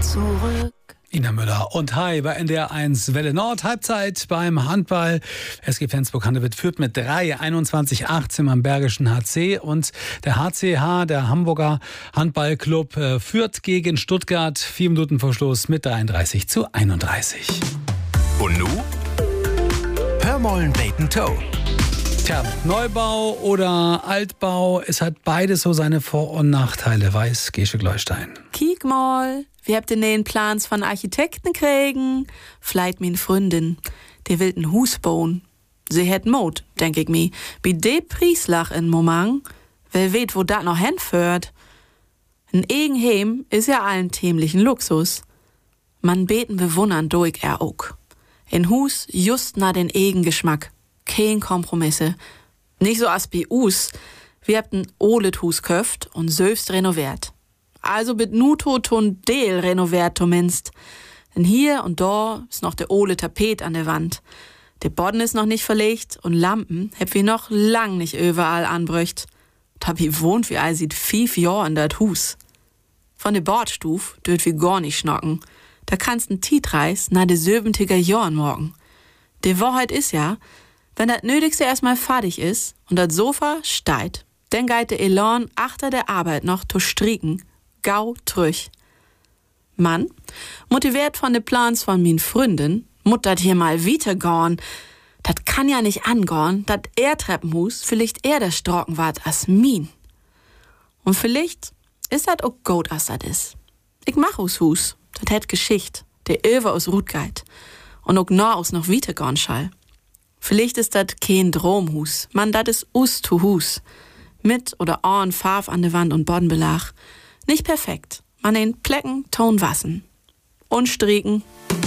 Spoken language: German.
zurück. Ina Müller und Hi bei NDR 1 Welle Nord. Halbzeit beim Handball. SG Flensburg-Handewitt führt mit 3:21:18 am Bergischen HC. Und der HCH, der Hamburger Handballclub, führt gegen Stuttgart 4 Minuten vor Schluss mit 33:31. Und nu? Hör mollen Bacon Toe. Tja, Neubau oder Altbau, es hat beides so seine Vor- und Nachteile, weiß Gesche Gleustein. Kiek mal, wir habt den Plans von Architekten kriegen. Vielleicht min Freundin, die will ein Hus bauen. Sie hätt Mut, denk ich mi. Bi de Prieslach in Moment, wer weet, wo dat noch hinführt. Ein Egenheim is ja allen tämlichen Luxus. Man beten bewundern durch er auch. In Hus just na den Egengeschmack. Kein Kompromisse. Nicht so as bi us. Wir habt ein olet Hus köft und selbst renoviert. Also mit Nuto ton Deel renoviert zumindest. Denn hier und da ist noch der ole Tapet an der Wand. Der Boden ist noch nicht verlegt und Lampen heb wir noch lang nicht überall anbrücht. Da wie wohnt wie all sieht 5 Jahr in dat Hus. Von der Bordstuf dürft wir gar nicht schnocken. Da kannst ein Tietreis na de 70er Jahren morgen. Die Wahrheit ist ja, wenn das Nötigste erstmal fertig ist und das Sofa steigt, dann geht der Elan achter der Arbeit noch zu stricken, gau trüch. Mann, motiviert von de Plans von min Freundin, mut dat hier mal weitergorn. Dat kann ja nicht angorn, dat er Treppenhus vielleicht eher der Strocken wart as min. Und vielleicht ist dat auch gut, as dat is. Ich mach aus Hus, dat hätt Geschicht, der Över aus Rutgeit und auch nah aus noch weitergorn schall. Vielleicht ist das kein Dromhus, man, das ist to Hus. Mit oder an Farb an der Wand und Bodenbelag. Nicht perfekt, man den Plecken, Ton wassen. Und stricken.